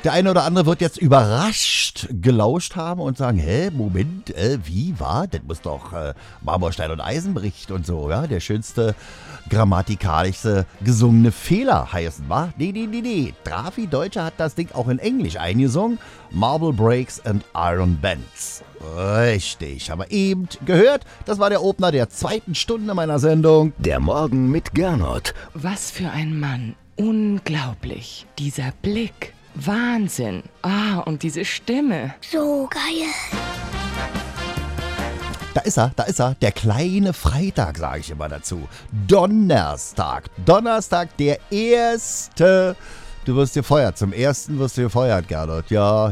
Der eine oder andere wird jetzt überrascht gelauscht haben und sagen, Moment, wie war? Das muss doch Marmorstein und Eisenbricht und so, ja? Der schönste, grammatikalischste gesungene Fehler heißen, wa? Nee. Drafi Deutscher hat das Ding auch in Englisch eingesungen. Marble Breaks and Iron Bends. Richtig, aber eben gehört, das war der Opener der 2. Stunde meiner Sendung. Der Morgen mit Gernot. Was für ein Mann. Unglaublich. Dieser Blick. Wahnsinn. Und diese Stimme. So geil. Da ist er, der kleine Freitag, sage ich immer dazu. Donnerstag, der 1. Du wirst gefeuert, zum 1. wirst du gefeuert, Gernot. Ja.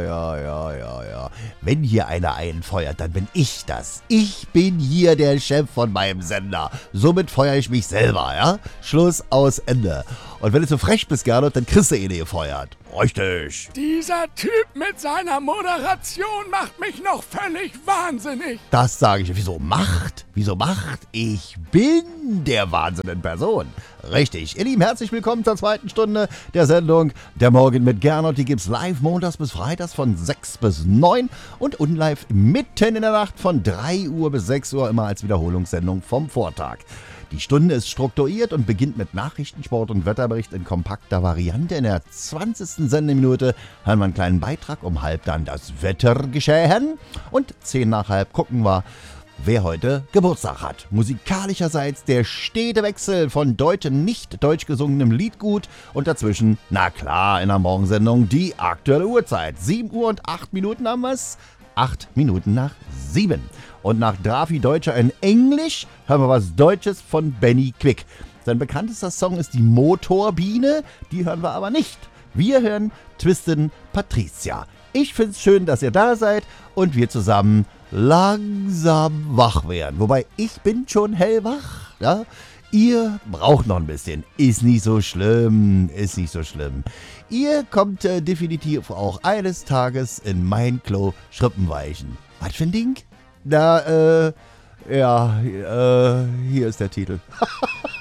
Wenn hier einer einen feuert, dann bin ich das. Ich bin hier der Chef von meinem Sender. Somit feuere ich mich selber, ja? Schluss, aus, Ende. Und wenn du so frech bist, Gernot, dann kriegst du ihn gefeuert. Richtig. Dieser Typ mit seiner Moderation macht mich noch völlig wahnsinnig. Das sage ich. Wieso macht? Ich bin der Wahnsinn in Person. Richtig. Ihr Lieben, herzlich willkommen zur 2. Stunde der Sendung Der Morgen mit Gernot. Die gibt's live montags bis freitags von 6 bis 9 und unlive mitten in der Nacht von 3 Uhr bis 6 Uhr, immer als Wiederholungssendung vom Vortag. Die Stunde ist strukturiert und beginnt mit Nachrichten, Sport und Wetterbericht in kompakter Variante. In der 20. Sendeminute hören wir einen kleinen Beitrag, um halb dann das Wettergeschehen. Und 10 nach halb gucken wir, wer heute Geburtstag hat. Musikalischerseits der stete Wechsel von deutsch und nicht deutsch gesungenem Liedgut und dazwischen, na klar, in der Morgensendung die aktuelle Uhrzeit. 7 Uhr und 8 Minuten haben wir es. 8 Minuten nach 7. Und nach Drafi Deutscher in Englisch hören wir was Deutsches von Benny Quick. Sein bekanntester Song ist die Motorbiene, die hören wir aber nicht. Wir hören Twistin' Patricia. Ich find's schön, dass ihr da seid und wir zusammen langsam wach werden. Wobei, ich bin schon hellwach, ja. Ihr braucht noch ein bisschen. Ist nicht so schlimm. Ihr kommt definitiv auch eines Tages in mein Klo Schrippenweichen. Was für ein Ding? Hier ist der Titel.